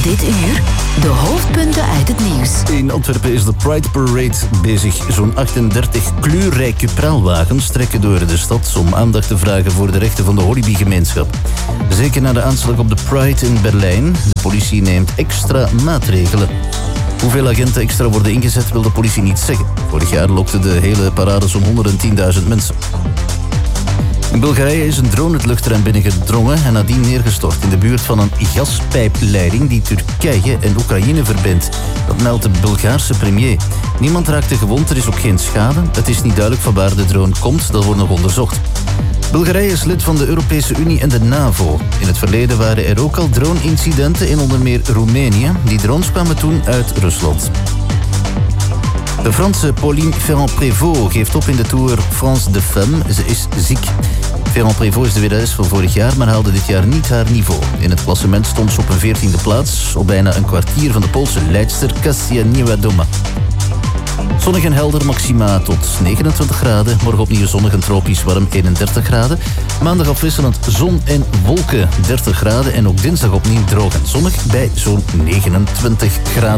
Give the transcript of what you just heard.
Dit uur de hoofdpunten uit het nieuws. In Antwerpen is de Pride Parade bezig. Zo'n 38 kleurrijke praalwagens trekken door de stad om aandacht te vragen voor de rechten van de Walibi-gemeenschap. Zeker na de aanslag op de Pride in Berlijn. De politie neemt extra maatregelen. Hoeveel agenten extra worden ingezet wil de politie niet zeggen. Vorig jaar lokte de hele parade zo'n 110.000 mensen. In Bulgarije is een drone het luchtruim binnengedrongen en nadien neergestort in de buurt van een gaspijpleiding die Turkije en Oekraïne verbindt. Dat meldt de Bulgaarse premier. Niemand raakte gewond, er is ook geen schade. Het is niet duidelijk van waar de drone komt, dat wordt nog onderzocht. Bulgarije is lid van de Europese Unie en de NAVO. In het verleden waren er ook al drone-incidenten in onder meer Roemenië. Die drones kwamen toen uit Rusland. De Franse Pauline Ferrand-Prévot geeft op in de Tour France de Femmes. Ze is ziek. Ferrand-Prévot is de winnares van vorig jaar, maar haalde dit jaar niet haar niveau. In het klassement stond ze op een 14e plaats, op bijna een kwartier van de Poolse leidster Kasia Niewiadoma. Zonnig en helder, maxima tot 29 graden. Morgen opnieuw zonnig en tropisch warm, 31 graden. Maandag afwisselend zon en wolken, 30 graden. En ook dinsdag opnieuw droog en zonnig bij zo'n 29 graden.